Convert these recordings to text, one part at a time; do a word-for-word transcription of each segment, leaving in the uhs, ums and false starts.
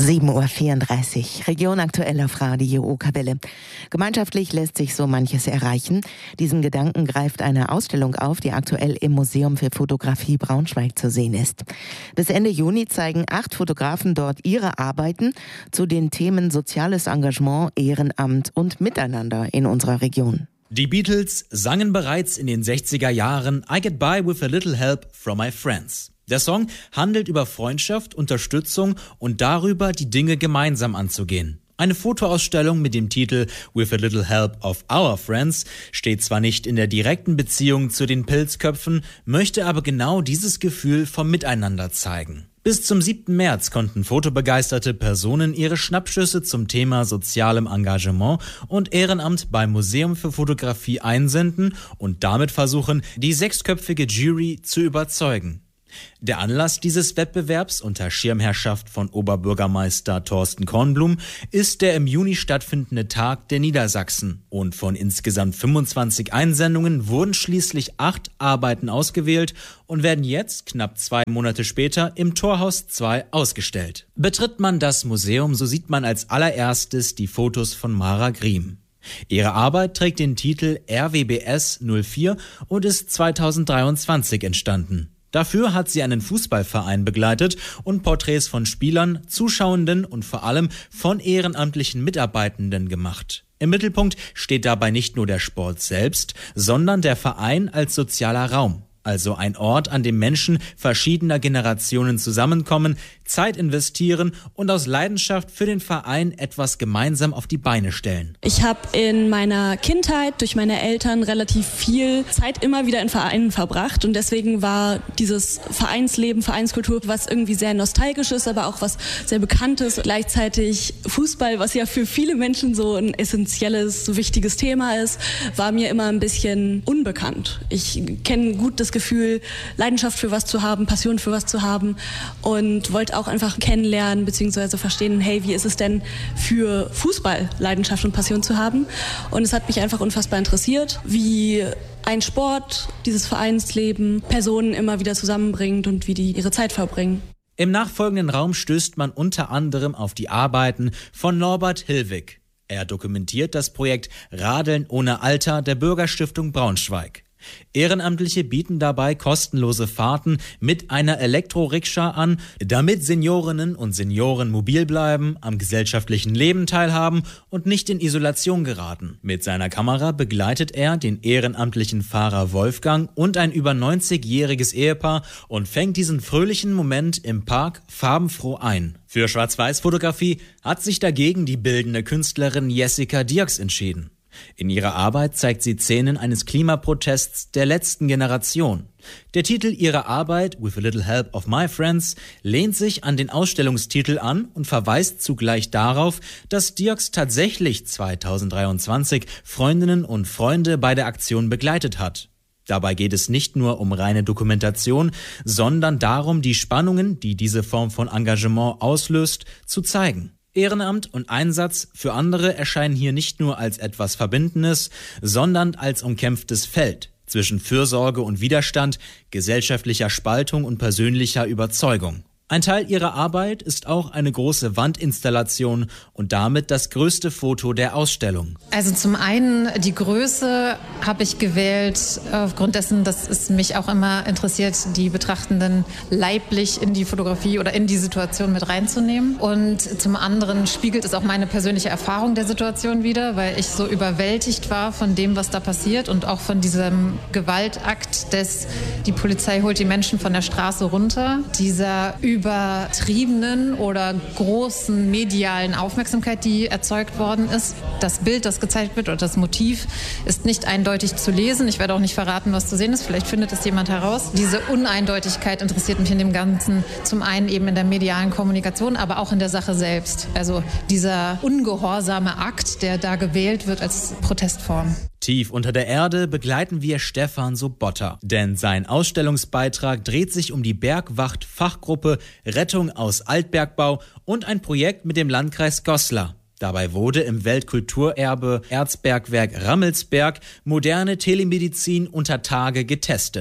sieben Uhr vierunddreißig, Region aktuell auf Radio Okerwelle. Gemeinschaftlich lässt sich so manches erreichen. Diesen Gedanken greift eine Ausstellung auf, die aktuell im Museum für Fotografie Braunschweig zu sehen ist. Bis Ende Juni zeigen acht Fotografen dort ihre Arbeiten zu den Themen soziales Engagement, Ehrenamt und Miteinander in unserer Region. Die Beatles sangen bereits in den sechziger Jahren I Get By With a Little Help From My Friends. Der Song handelt über Freundschaft, Unterstützung und darüber, die Dinge gemeinsam anzugehen. Eine Fotoausstellung mit dem Titel With a Little Help of Our Friends steht zwar nicht in der direkten Beziehung zu den Pilzköpfen, möchte aber genau dieses Gefühl vom Miteinander zeigen. Bis zum siebten März konnten fotobegeisterte Personen ihre Schnappschüsse zum Thema sozialem Engagement und Ehrenamt beim Museum für Fotografie einsenden und damit versuchen, die sechsköpfige Jury zu überzeugen. Der Anlass dieses Wettbewerbs unter Schirmherrschaft von Oberbürgermeister Thorsten Kornblum ist der im Juni stattfindende Tag der Niedersachsen. Und von insgesamt fünfundzwanzig Einsendungen wurden schließlich acht Arbeiten ausgewählt und werden jetzt, knapp zwei Monate später, im Torhaus zwei ausgestellt. Betritt man das Museum, so sieht man als allererstes die Fotos von Mara Griem. Ihre Arbeit trägt den Titel R W B S null vier und ist zweitausenddreiundzwanzig entstanden. Dafür hat sie einen Fußballverein begleitet und Porträts von Spielern, Zuschauenden und vor allem von ehrenamtlichen Mitarbeitenden gemacht. Im Mittelpunkt steht dabei nicht nur der Sport selbst, sondern der Verein als sozialer Raum. Also ein Ort, an dem Menschen verschiedener Generationen zusammenkommen, Zeit investieren und aus Leidenschaft für den Verein etwas gemeinsam auf die Beine stellen. Ich habe in meiner Kindheit durch meine Eltern relativ viel Zeit immer wieder in Vereinen verbracht und deswegen war dieses Vereinsleben, Vereinskultur was irgendwie sehr nostalgisches, aber auch was sehr Bekanntes. Gleichzeitig Fußball, was ja für viele Menschen so ein essentielles, so wichtiges Thema ist, war mir immer ein bisschen unbekannt. Ich kenne gut das Gefühl, Leidenschaft für was zu haben, Passion für was zu haben und wollte auch einfach kennenlernen bzw. verstehen, hey, wie ist es denn für Fußball Leidenschaft und Passion zu haben? Und es hat mich einfach unfassbar interessiert, wie ein Sport, dieses Vereinsleben, Personen immer wieder zusammenbringt und wie die ihre Zeit verbringen. Im nachfolgenden Raum stößt man unter anderem auf die Arbeiten von Norbert Hillwig. Er dokumentiert das Projekt Radeln ohne Alter der Bürgerstiftung Braunschweig. Ehrenamtliche bieten dabei kostenlose Fahrten mit einer Elektrorikscha an, damit Seniorinnen und Senioren mobil bleiben, am gesellschaftlichen Leben teilhaben und nicht in Isolation geraten. Mit seiner Kamera begleitet er den ehrenamtlichen Fahrer Wolfgang und ein über neunzigjähriges Ehepaar und fängt diesen fröhlichen Moment im Park farbenfroh ein. Für Schwarz-Weiß-Fotografie hat sich dagegen die bildende Künstlerin Jessica Dirks entschieden. In ihrer Arbeit zeigt sie Szenen eines Klimaprotests der letzten Generation. Der Titel ihrer Arbeit, With a Little Help of My Friends, lehnt sich an den Ausstellungstitel an und verweist zugleich darauf, dass Dirks tatsächlich zweitausenddreiundzwanzig Freundinnen und Freunde bei der Aktion begleitet hat. Dabei geht es nicht nur um reine Dokumentation, sondern darum, die Spannungen, die diese Form von Engagement auslöst, zu zeigen. Ehrenamt und Einsatz für andere erscheinen hier nicht nur als etwas Verbindendes, sondern als umkämpftes Feld zwischen Fürsorge und Widerstand, gesellschaftlicher Spaltung und persönlicher Überzeugung. Ein Teil ihrer Arbeit ist auch eine große Wandinstallation und damit das größte Foto der Ausstellung. Also zum einen die Größe habe ich gewählt aufgrund dessen, dass es mich auch immer interessiert, die Betrachtenden leiblich in die Fotografie oder in die Situation mit reinzunehmen. Und zum anderen spiegelt es auch meine persönliche Erfahrung der Situation wider, weil ich so überwältigt war von dem, was da passiert und auch von diesem Gewaltakt des, die Polizei holt die Menschen von der Straße runter, dieser übertriebenen oder großen medialen Aufmerksamkeit, die erzeugt worden ist. Das Bild, das gezeigt wird oder das Motiv ist nicht eindeutig zu lesen. Ich werde auch nicht verraten, was zu sehen ist. Vielleicht findet es jemand heraus. Diese Uneindeutigkeit interessiert mich in dem Ganzen zum einen eben in der medialen Kommunikation, aber auch in der Sache selbst. Also dieser ungehorsame Akt, der da gewählt wird als Protestform. Tief unter der Erde begleiten wir Stefan Sobotta, denn sein Ausstellungsbeitrag dreht sich um die Bergwacht-Fachgruppe Rettung aus Altbergbau und ein Projekt mit dem Landkreis Goslar. Dabei wurde im Weltkulturerbe Erzbergwerk Rammelsberg moderne Telemedizin unter Tage getestet.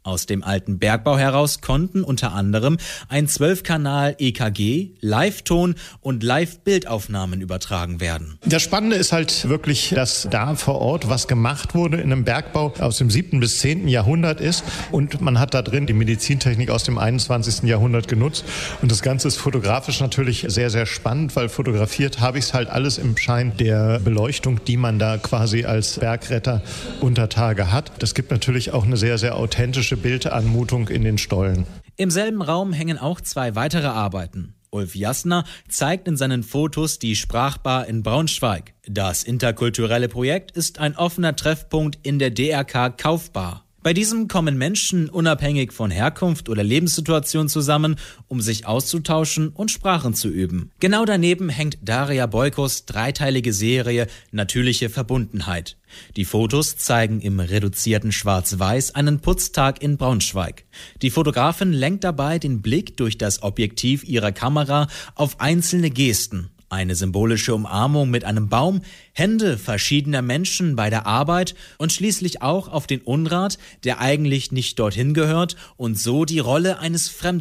Aus dem alten Bergbau heraus konnten unter anderem ein zwölf Kanal E K G, Live-Ton und Live-Bildaufnahmen übertragen werden. Das Spannende ist halt wirklich, dass da vor Ort was gemacht wurde in einem Bergbau aus dem siebten bis zehnten Jahrhundert ist und man hat da drin die Medizintechnik aus dem einundzwanzigsten Jahrhundert genutzt und das Ganze ist fotografisch natürlich sehr, sehr spannend, weil fotografiert habe ich es halt alles im Schein der Beleuchtung, die man da quasi als Bergretter unter Tage hat. Das gibt natürlich auch eine sehr, sehr authentische Bildanmutung in den Stollen. Im selben Raum hängen auch zwei weitere Arbeiten. Ulf Jasner zeigt in seinen Fotos die Sprachbar in Braunschweig. Das interkulturelle Projekt ist ein offener Treffpunkt in der D R K Kaufbar. Bei diesem kommen Menschen unabhängig von Herkunft oder Lebenssituation zusammen, um sich auszutauschen und Sprachen zu üben. Genau daneben hängt Daria Boykos dreiteilige Serie Natürliche Verbundenheit. Die Fotos zeigen im reduzierten Schwarz-Weiß einen Putztag in Braunschweig. Die Fotografin lenkt dabei den Blick durch das Objektiv ihrer Kamera auf einzelne Gesten. Eine symbolische Umarmung mit einem Baum, Hände verschiedener Menschen bei der Arbeit und schließlich auch auf den Unrat, der eigentlich nicht dorthin gehört und so die Rolle eines Fremden